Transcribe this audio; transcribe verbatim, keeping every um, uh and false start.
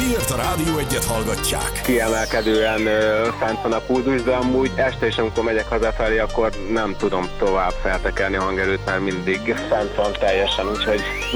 Miért a Rádió Egyet hallgatják? Kiemelkedően ö, fent van a pulzus, de amúgy este is, amikor megyek hazafelé, akkor nem tudom tovább feltekerni a hangerőt, mert mindig fent van teljesen, úgyhogy